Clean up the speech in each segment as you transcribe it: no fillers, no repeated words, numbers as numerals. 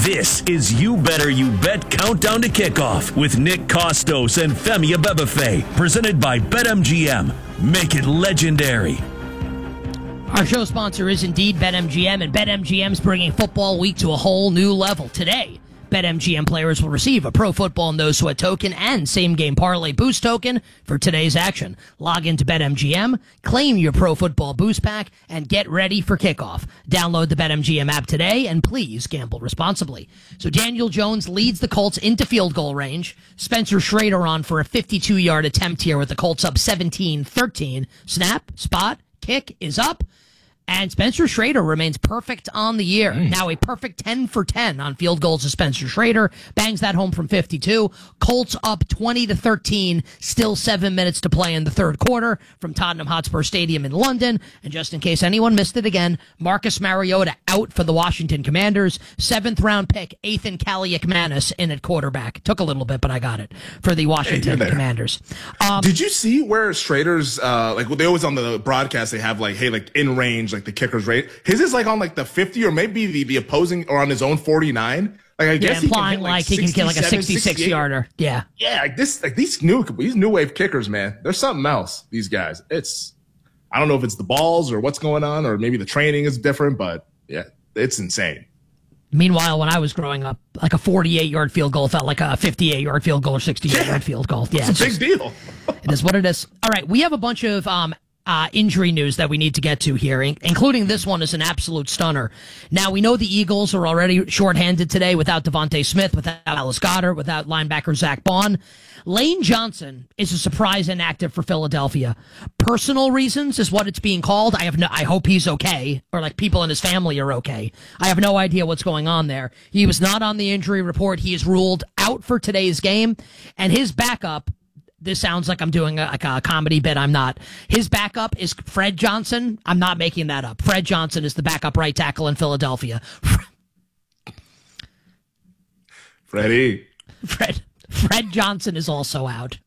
This is You Better You Bet Countdown to Kickoff with Nick Costos and Femi Abebefe, presented by BetMGM. Make it legendary. Our show sponsor is indeed BetMGM, and BetMGM's bringing football week to a whole new level. Today, BetMGM players will receive a Pro Football No Sweat token and Same Game Parlay Boost token for today's action. Log into BetMGM, claim your Pro Football Boost Pack, and get ready for kickoff. Download the BetMGM app today, and please gamble responsibly. So Daniel Jones leads the Colts into field goal range. Spencer Schrader on for a 52-yard attempt here with the Colts up 17-13. Snap, spot, kick is up. And Spencer Schrader remains perfect on the year. Now a perfect 10 for 10 on field goals to Spencer Schrader. Bangs that home from 52. Colts up 20-13. Still 7 minutes to play in the third quarter from Tottenham Hotspur Stadium in London. And just in case anyone missed it again, Marcus Mariota out for the Washington Commanders. 7th round pick, Ethan Kaliakmanis in at quarterback. Took a little bit, but I got it for the Washington Commanders. Did you see where Schrader's, like they always on the broadcast, they have like, hey, like in range, like the kicker's rate. His is like on like the 50 or maybe the opposing or on his own 49. Like I guess implying he can kill like a 66-yarder. Yeah. Yeah, like these new wave kickers, man. There's something else. These guys. I don't know if it's the balls or what's going on, or maybe the training is different, but yeah, it's insane. Meanwhile, when I was growing up, like a 48-yard field goal felt like a 58-yard field goal or 68-yard field goal. Yeah, it's a big deal. It is what it is. All right, we have a bunch of injury news that we need to get to here, including this one is an absolute stunner. Now, we know the Eagles are already shorthanded today without Devontae Smith, without Alice Goddard, without linebacker Zach Bond. Lane Johnson is a surprise inactive for Philadelphia. Personal reasons is what it's being called. I hope he's okay, or like people in his family are okay. I have no idea what's going on there. He was not on the injury report. He is ruled out for today's game, and his backup, this sounds like I'm doing a comedy bit. I'm not. His backup is Fred Johnson. I'm not making that up. Fred Johnson is the backup right tackle in Philadelphia. Freddie. Fred Johnson is also out.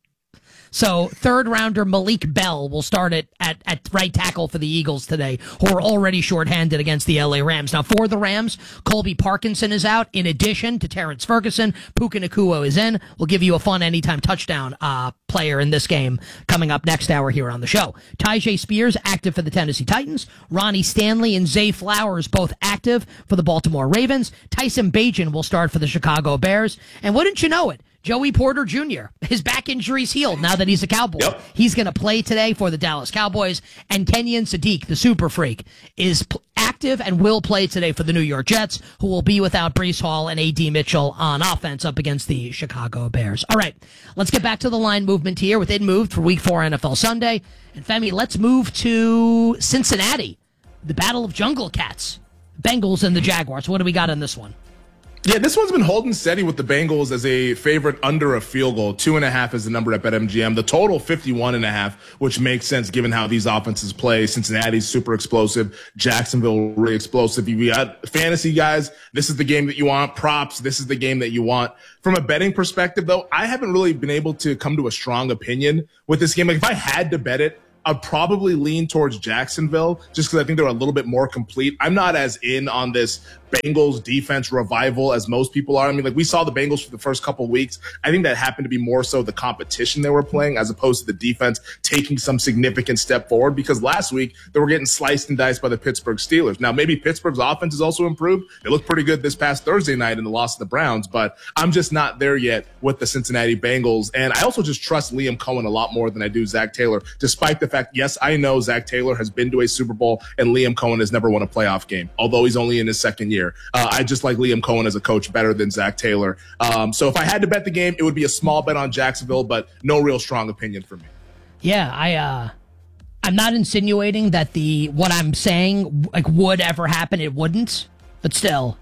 So third rounder Malik Bell will start at right tackle for the Eagles today, who are already shorthanded against the LA Rams. Now for the Rams, Colby Parkinson is out in addition to Terrence Ferguson. Puka Nacua is in. We'll give you a fun anytime touchdown player in this game coming up next hour here on the show. Tyjae Spears active for the Tennessee Titans. Ronnie Stanley and Zay Flowers both active for the Baltimore Ravens. Tyson Bagent will start for the Chicago Bears. And wouldn't you know it, Joey Porter Jr., his back injury's healed now that he's a Cowboy. Yep. He's going to play today for the Dallas Cowboys. And Kenyon Sadiq, the super freak, is active and will play today for the New York Jets, who will be without Breece Hall and A.D. Mitchell on offense up against the Chicago Bears. All right, let's get back to the line movement here with It Moved for Week 4 NFL Sunday. And Femi, let's move to Cincinnati, the Battle of Jungle Cats, Bengals and the Jaguars. What do we got in this one? Yeah, this one's been holding steady with the Bengals as a favorite under a field goal. 2.5 is the number at BetMGM. The total 51.5, which makes sense given how these offenses play. Cincinnati's super explosive. Jacksonville really explosive. You got fantasy guys. This is the game that you want. Props. This is the game that you want. From a betting perspective, though, I haven't really been able to come to a strong opinion with this game. Like if I had to bet it, I'd probably lean towards Jacksonville just because I think they're a little bit more complete. I'm not as in on this Bengals defense revival as most people are. I mean, like we saw the Bengals for the first couple of weeks. I think that happened to be more so the competition they were playing as opposed to the defense taking some significant step forward, because last week they were getting sliced and diced by the Pittsburgh Steelers. Now, maybe Pittsburgh's offense has also improved. They looked pretty good this past Thursday night in the loss to the Browns, but I'm just not there yet with the Cincinnati Bengals. And I also just trust Liam Cohen a lot more than I do Zach Taylor, despite the fact, yes, I know Zach Taylor has been to a Super Bowl and Liam Cohen has never won a playoff game, although he's only in his second year. I just like Liam Cohen as a coach better than Zach Taylor. So if I had to bet the game, it would be a small bet on Jacksonville, but no real strong opinion for me. Yeah, I'm not insinuating that what I'm saying like would ever happen. It wouldn't, but still,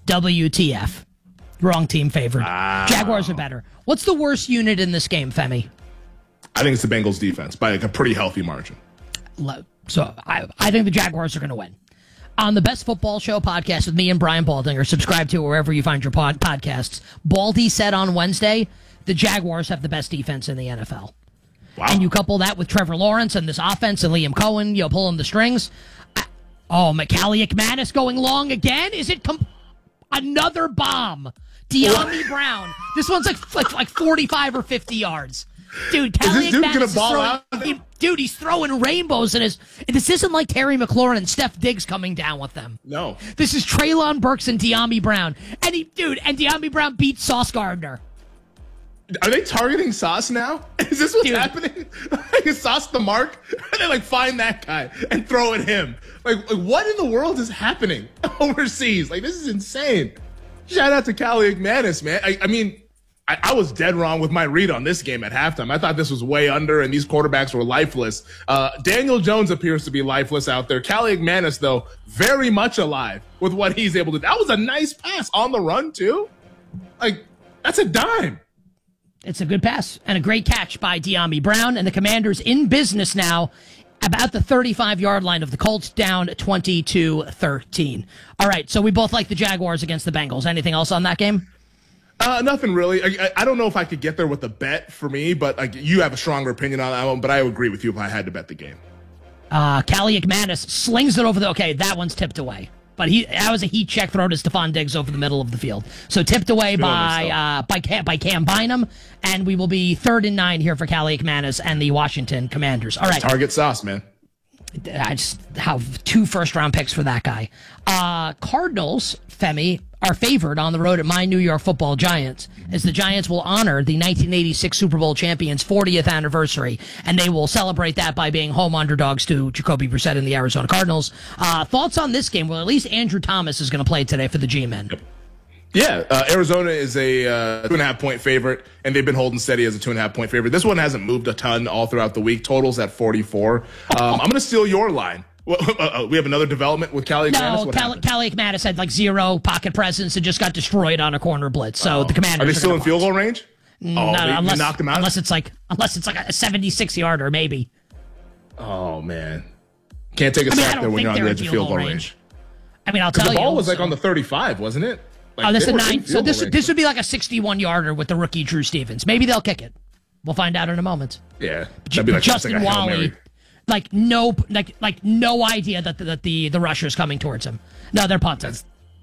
WTF. Wrong team favored. Wow. Jaguars are better. What's the worst unit in this game, Femi? I think it's the Bengals defense by like a pretty healthy margin. So I think the Jaguars are going to win. On the Best Football Show podcast with me and Brian Baldinger, subscribe to wherever you find your podcasts, Baldy said on Wednesday, the Jaguars have the best defense in the NFL. Wow. And you couple that with Trevor Lawrence and this offense and Liam Cohen, pulling the strings. Kaliakmanis going long again? Is it... Another bomb. De'Ami Brown. This one's like 45 or 50 yards. Dude, Kelly Is this dude gonna ball out? Dude, he's throwing rainbows in his. This isn't like Terry McLaurin and Steph Diggs coming down with them. No. This is Treylon Burks and De'Ami Brown. And De'Ami Brown beat Sauce Gardner. Are they targeting Sauce now? Is this what's happening? Is Sauce the mark? And they like find that guy and throw at him. Like what in the world is happening overseas? Like this is insane. Shout out to Callie McManus, man. I mean, I was dead wrong with my read on this game at halftime. I thought this was way under, and these quarterbacks were lifeless. Daniel Jones appears to be lifeless out there. Callie McManus, though, very much alive with what he's able to do. That was a nice pass on the run, too. Like, that's a dime. It's a good pass and a great catch by De'Ami Brown, and the Commanders in business now about the 35-yard line of the Colts, down 20-13. All right, so we both like the Jaguars against the Bengals. Anything else on that game? Nothing really. I don't know if I could get there with a bet for me, but like you have a stronger opinion on that one. But I would agree with you if I had to bet the game. Callie McManus slings it over the. Okay, that one's tipped away, but that was a heat check throw to Stephon Diggs over the middle of the field. So tipped away by Cam Bynum, and we will be 3rd and 9 here for Callie McManus and the Washington Commanders. All right, target Sauce, man. I just have 2 first-round picks for that guy. Cardinals, Femi, are favored on the road at my New York Football Giants, as the Giants will honor the 1986 Super Bowl champions' 40th anniversary, and they will celebrate that by being home underdogs to Jacoby Brissett and the Arizona Cardinals. Thoughts on this game? Well, at least Andrew Thomas is going to play today for the G-Men. Yep. Yeah, Arizona is a 2.5-point favorite, and they've been holding steady as a 2.5-point favorite. This one hasn't moved a ton all throughout the week. Totals at 44. I'm going to steal your line. We have another development with Callie McManus? No, Callie McManus had like 0 pocket presence and just got destroyed on a corner blitz. So the Commanders are they still in field goal range? No, they knocked him out? Unless it's like a 76-yarder, maybe. Oh, man. Can't take a sack there when you're on the edge of field goal range. I mean, I'll tell you. The ball was like on the 35, wasn't it? Like, that's a 9. So this would be like a 61-yarder with the rookie Drew Stevens. Maybe they'll kick it. We'll find out in a moment. Yeah. That'd be like Justin Wally. Like no idea that the rusher's coming towards him. No, they're punting.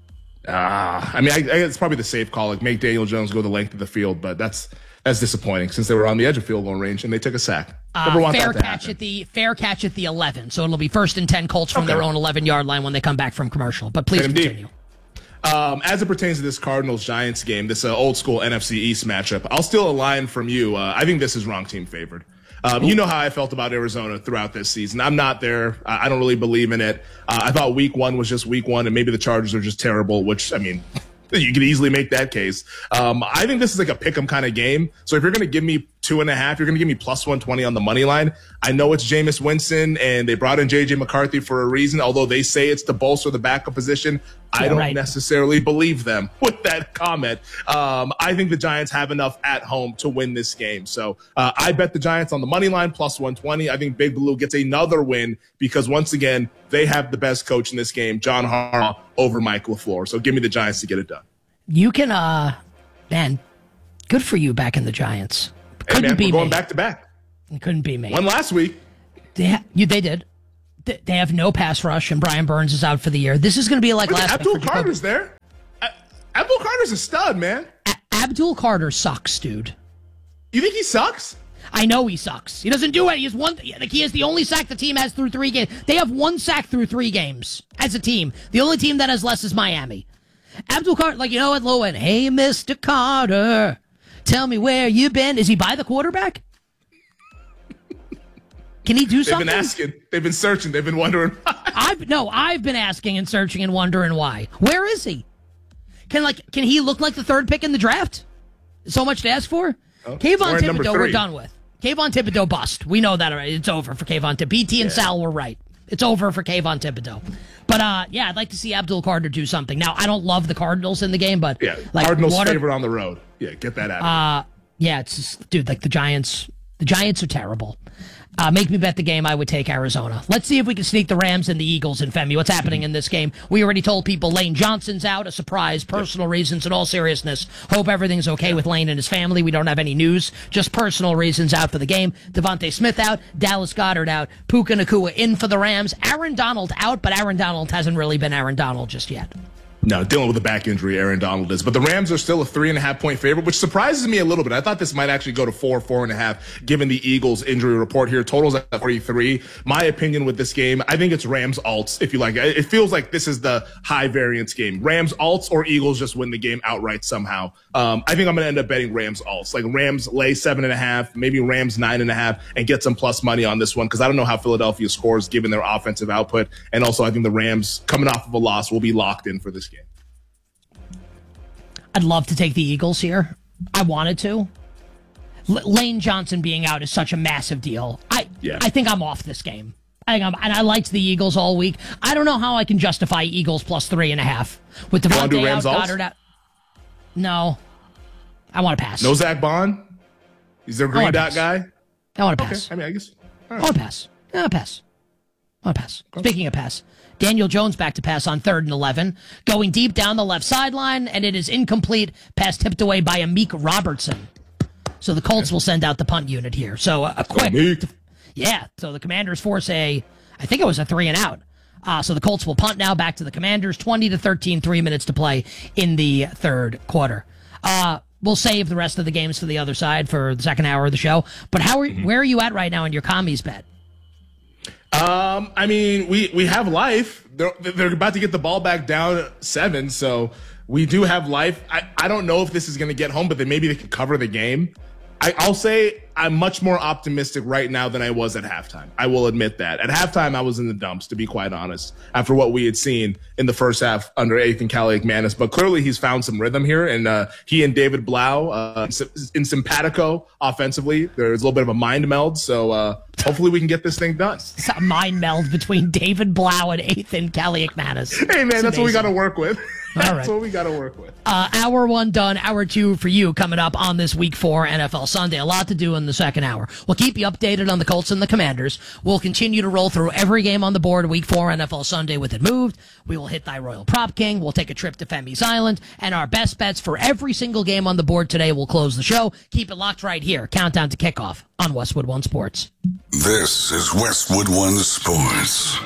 I mean, it's probably the safe call. Like make Daniel Jones go the length of the field, but that's disappointing since they were on the edge of field goal range and they took a sack. Fair catch at the 11. So it'll be 1st and 10 Colts from their own 11-yard line when they come back from commercial. But please continue. As it pertains to this Cardinals-Giants game, this old school NFC East matchup, I'll steal a line from you. I think this is wrong team favored. You know how I felt about Arizona throughout this season. I'm not there. I don't really believe in it. I thought week 1 was just week 1, and maybe the Chargers are just terrible, which, I mean, you could easily make that case. I think this is like a pick 'em kind of game. So if you're going to give me 2.5, you're going to give me plus 120 on the money line. I know it's Jameis Winston, and they brought in J.J. McCarthy for a reason, although they say it's to bolster the backup position. I don't necessarily believe them with that comment. I think the Giants have enough at home to win this game. So I bet the Giants on the money line plus 120. I think Big Blue gets another win because, once again, they have the best coach in this game, John Harbaugh, over Mike LaFleur. So give me the Giants to get it done. You can, man, good for you back in the Giants. Couldn't be going back to back. It couldn't be me. One last week. They did. They have no pass rush, and Brian Burns is out for the year. This is going to be like last week. Abdul Carter's there. Abdul Carter's a stud, man. Abdul Carter sucks, dude. You think he sucks? I know he sucks. He doesn't do it. He has the only sack the team has through 3 games. They have 1 sack through 3 games as a team. The only team that has less is Miami. Abdul Carter, like, you know what, Lowen? Hey, Mr. Carter, tell me where you been. Is he by the quarterback? Can he do something? They've been asking. They've been searching. They've been wondering why. I've been asking and searching and wondering why. Where is he? Can he look like the 3rd pick in the draft? So much to ask for? Oh, Kayvon Thibodeau, we're done with. Kayvon Thibodeau bust. We know that already. It's over for Kayvon Thibodeau. BT and Sal were right. It's over for Kayvon Thibodeau. But, I'd like to see Abdul Carter do something. Now, I don't love the Cardinals in the game, but... Yeah, Cardinals favorite on the road. Yeah, get that out of yeah, it's just, dude, like the Giants are terrible. Make me bet the game. I would take Arizona. Let's see if we can sneak the Rams and the Eagles in, Femi. What's happening in this game? We already told people Lane Johnson's out, a surprise, personal reasons. In all seriousness, hope everything's okay with Lane and his family. We don't have any news, just personal reasons out for the game. Devontae Smith out, Dallas Goedert out, Puka Nacua in for the Rams. Aaron Donald out, but Aaron Donald hasn't really been Aaron Donald just yet. No, dealing with a back injury, Aaron Donald is. But the Rams are still a 3.5-point favorite, which surprises me a little bit. I thought this might actually go to 4.5, given the Eagles injury report here. Totals at 43. My opinion with this game, I think it's Rams alts, if you like. It feels like this is the high variance game. Rams alts or Eagles just win the game outright somehow. I think I'm going to end up betting Rams alts. Like Rams lay 7.5, maybe Rams 9.5, and get some plus money on this one, because I don't know how Philadelphia scores given their offensive output. And also, I think the Rams, coming off of a loss, will be locked in for this game. I'd love to take the Eagles here. I wanted to. Lane Johnson being out is such a massive deal. I think I'm off this game. And I liked the Eagles all week. I don't know how I can justify Eagles plus 3.5 with Devontae out, Goddard out. No, I want to pass. No Zach Bond. He's their green dot guy. I want to pass. Okay. I mean, I guess. Right. I want to pass. I want to pass. Speaking of pass. Daniel Jones back to pass on 3rd and 11, going deep down the left sideline, and it is incomplete. Pass tipped away by Amik Robertson. So the Colts will send out the punt unit here. So a quick, so the Commanders force I think it was a 3 and out. So the Colts will punt now back to the Commanders. 20-13, 3 minutes to play in the third quarter. We'll save the rest of the games for the other side for the second hour of the show. But where are you at right now in your commies bet? I mean, we have life. They're about to get the ball back down 7, so we do have life. I don't know if this is going to get home, but then maybe they can cover the game. I'll say I'm much more optimistic right now than I was at halftime. I will admit that. At halftime, I was in the dumps, to be quite honest, after what we had seen in the first half under Ethan Kaliakmanis. But clearly he's found some rhythm here, and he and David Blau in simpatico offensively. There's a little bit of a mind meld, so hopefully we can get this thing done. It's a mind meld between David Blau and Ethan Kaliakmanis. Hey, man, that's what we got to work with. All right. That's what we got to work with. Hour 1 done. Hour 2 for you coming up on this Week 4 NFL Sunday. A lot to do in the second hour. We'll keep you updated on the Colts and the Commanders. We'll continue to roll through every game on the board Week 4 NFL Sunday with it moved. We will hit Thy Royal Prop King. We'll take a trip to Femi's Island. And our best bets for every single game on the board today will close the show. Keep it locked right here. Countdown to kickoff on Westwood One Sports. This is Westwood One Sports.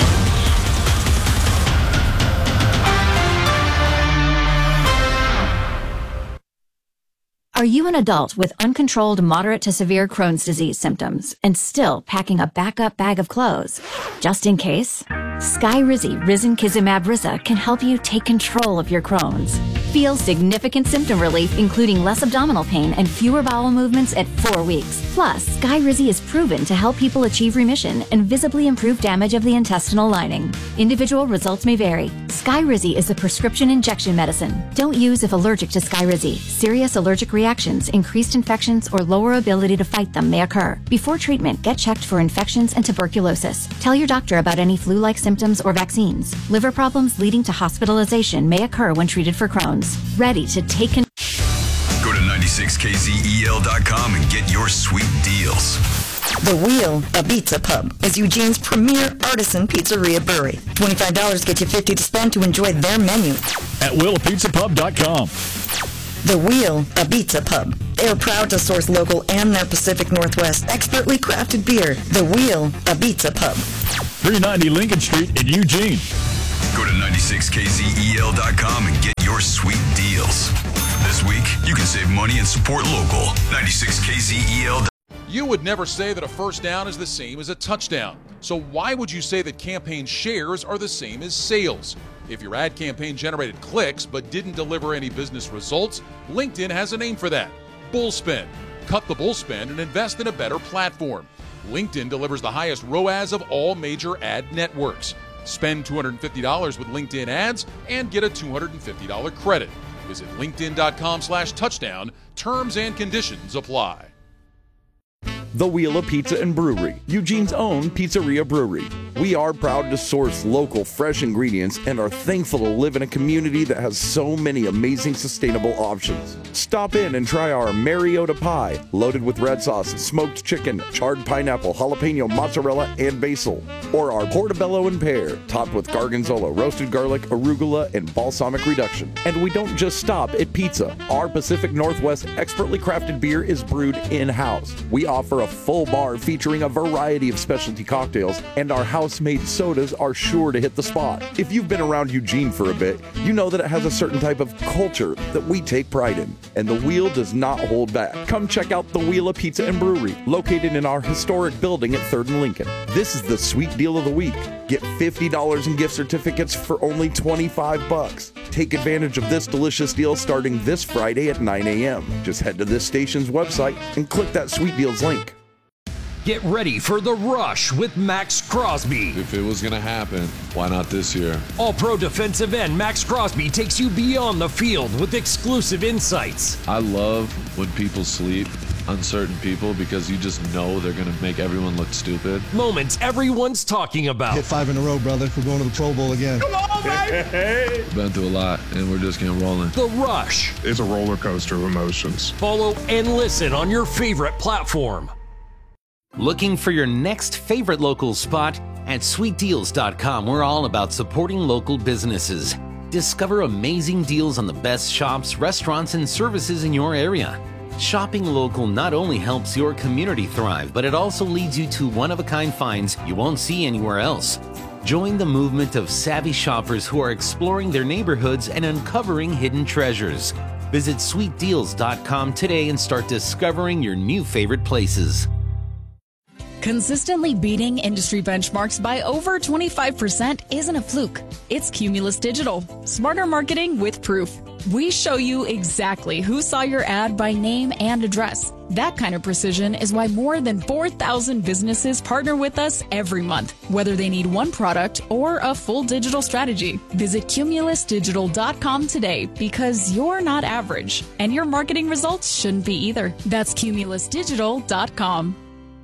Are you an adult with uncontrolled moderate to severe Crohn's disease symptoms and still packing a backup bag of clothes? Just in case, Skyrizi Risankizumab Riza can help you take control of your Crohn's. Feel significant symptom relief, including less abdominal pain and fewer bowel movements at 4 weeks. Plus, Skyrizi is proven to help people achieve remission and visibly improve damage of the intestinal lining. Individual results may vary. Skyrizi is a prescription injection medicine. Don't use if allergic to Skyrizi. Serious allergic reactions, increased infections, or lower ability to fight them may occur. Before treatment, get checked for infections and tuberculosis. Tell your doctor about any flu-like symptoms or vaccines. Liver problems leading to hospitalization may occur when treated for Crohn's. Ready to take Go to 96kzel.com and get your sweet deals. The Wheel, a pizza pub, is Eugene's premier artisan pizzeria brewery. $25 gets you $50 to spend to enjoy their menu. At wheelapizzapub.com. The Wheel, a pizza pub. They are proud to source local and their Pacific Northwest expertly crafted beer. The Wheel, a pizza pub. 390 Lincoln Street in Eugene. Go to 96kzel.com and get your sweet deals. This week, you can save money and support local. 96kzel. You would never say that a first down is the same as a touchdown. So why would you say that campaign shares are the same as sales? If your ad campaign generated clicks but didn't deliver any business results, LinkedIn has a name for that. Bullspend. Cut the bullspend and invest in a better platform. LinkedIn delivers the highest ROAS of all major ad networks. Spend $250 with LinkedIn ads and get a $250 credit. Visit linkedin.com/touchdown. Terms and conditions apply. The Wheel of Pizza and Brewery, Eugene's own pizzeria brewery. We are proud to source local, fresh ingredients and are thankful to live in a community that has so many amazing sustainable options. Stop in and try our Mariota pie, loaded with red sauce, smoked chicken, charred pineapple, jalapeno, mozzarella, and basil. Or our portobello and pear, topped with gorgonzola, roasted garlic, arugula, and balsamic reduction. And we don't just stop at pizza. Our Pacific Northwest expertly crafted beer is brewed in-house. We offer a full bar featuring a variety of specialty cocktails, and our house-made sodas are sure to hit the spot. If you've been around Eugene for a bit, you know that it has a certain type of culture that we take pride in, and the Wheel does not hold back. Come check out the Wheel of Pizza and Brewery, located in our historic building at 3rd and Lincoln. This is the sweet deal of the week. Get $50 in gift certificates for only $25. Take advantage of this delicious deal starting this Friday at 9 a.m. Just head to this station's website and click that Sweet Deals link. Get ready for the rush with Max Crosby. If it was going to happen, why not this year? All-pro defensive end Max Crosby takes you beyond the field with exclusive insights. I love when people sleep on certain people because you just know they're going to make everyone look stupid. Moments everyone's talking about. Hit 5 in a row, brother. We're going to the Pro Bowl again. Come on, baby! We've been through a lot, and we're just getting rolling. The Rush. It's a roller coaster of emotions. Follow and listen on your favorite platform. Looking for your next favorite local spot? At sweetdeals.com, we're all about supporting local businesses. Discover amazing deals on the best shops, restaurants, and services in your area. Shopping local not only helps your community thrive, but it also leads you to one-of-a-kind finds you won't see anywhere else. Join the movement of savvy shoppers who are exploring their neighborhoods and uncovering hidden treasures. Visit sweetdeals.com today and start discovering your new favorite places. Consistently beating industry benchmarks by over 25% isn't a fluke. It's Cumulus Digital. Smarter marketing with proof. We show you exactly who saw your ad by name and address. That kind of precision is why more than 4,000 businesses partner with us every month, whether they need one product or a full digital strategy. Visit cumulusdigital.com today because you're not average, and your marketing results shouldn't be either. That's cumulusdigital.com.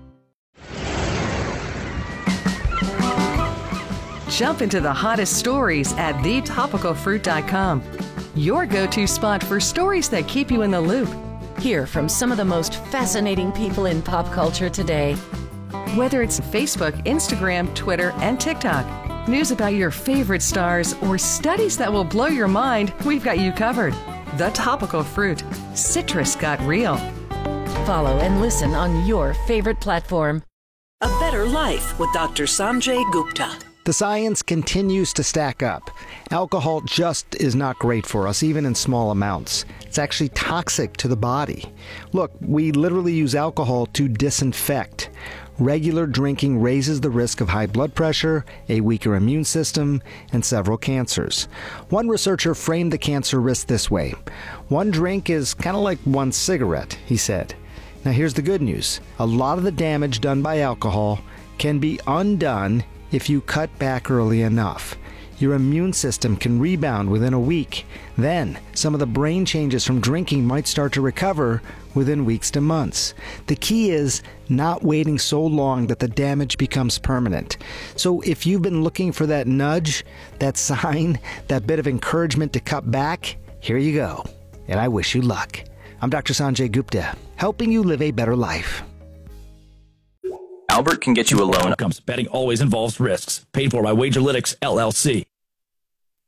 Jump into the hottest stories at thetopicalfruit.com. Your go-to spot for stories that keep you in the loop. Hear from some of the most fascinating people in pop culture today. Whether it's Facebook, Instagram, Twitter, and TikTok, news about your favorite stars, or studies that will blow your mind, we've got you covered. The Topical Fruit. Citrus got real. Follow and listen on your favorite platform. A Better Life with Dr. Sanjay Gupta. The science continues to stack up. Alcohol just is not great for us, even in small amounts. It's actually toxic to the body. Look, we literally use alcohol to disinfect. Regular drinking raises the risk of high blood pressure, a weaker immune system, and several cancers. One researcher framed the cancer risk this way. One drink is kind of like one cigarette, he said. Now here's the good news. A lot of the damage done by alcohol can be undone if you cut back early enough. Your immune system can rebound within a week. Then, some of the brain changes from drinking might start to recover within weeks to months. The key is not waiting so long that the damage becomes permanent. So if you've been looking for that nudge, that sign, that bit of encouragement to cut back, here you go. And I wish you luck. I'm Dr. Sanjay Gupta, helping you live a better life. Albert can get you a loan. Betting always involves risks. Paid for by Wagerlytics, LLC.